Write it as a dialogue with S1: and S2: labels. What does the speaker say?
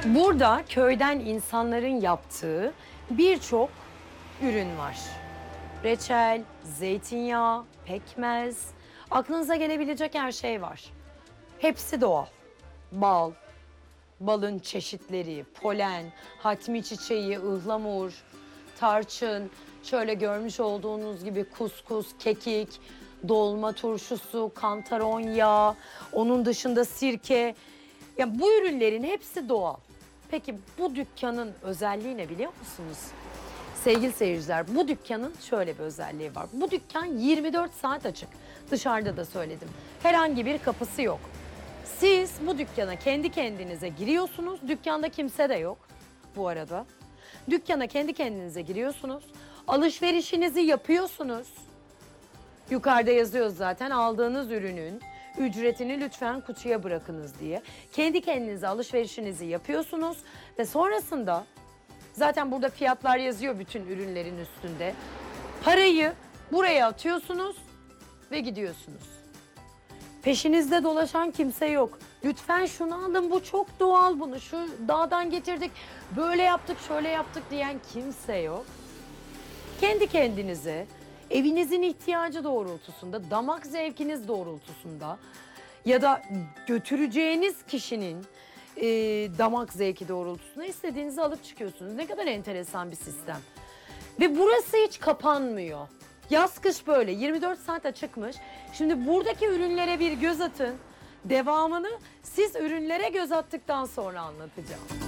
S1: Burada köyden insanların yaptığı birçok ürün var. Reçel, zeytinyağı, pekmez, aklınıza gelebilecek her şey var. Hepsi doğal. Bal, balın çeşitleri, polen, hatmi çiçeği, ıhlamur, tarçın, şöyle görmüş olduğunuz gibi kuskus, kekik, dolma turşusu, kantaron yağı, onun dışında sirke. Ya bu ürünlerin hepsi doğal. Peki bu dükkanın özelliği ne biliyor musunuz? Sevgili seyirciler, bu dükkanın şöyle bir özelliği var. Bu dükkan 24 saat açık. Dışarıda da söyledim. Herhangi bir kapısı yok. Siz bu dükkana kendi kendinize giriyorsunuz. Dükkanda kimse de yok bu arada. Dükkana kendi kendinize giriyorsunuz. Alışverişinizi yapıyorsunuz. Yukarıda yazıyor zaten aldığınız ürünün ücretini lütfen kutuya bırakınız diye. Kendi kendinize alışverişinizi yapıyorsunuz ve sonrasında zaten burada fiyatlar yazıyor bütün ürünlerin üstünde. Parayı buraya atıyorsunuz ve gidiyorsunuz. Peşinizde dolaşan kimse yok. Lütfen şunu alın, bu çok doğal, bunu şu dağdan getirdik, böyle yaptık, şöyle yaptık diyen kimse yok. Kendi kendinize evinizin ihtiyacı doğrultusunda, damak zevkiniz doğrultusunda ya da götüreceğiniz kişinin damak zevki doğrultusunda istediğinizi alıp çıkıyorsunuz. Ne kadar enteresan bir sistem. Ve burası hiç kapanmıyor. Yaz kış böyle 24 saat açıkmış. Şimdi buradaki ürünlere bir göz atın. Devamını siz ürünlere göz attıktan sonra anlatacağım.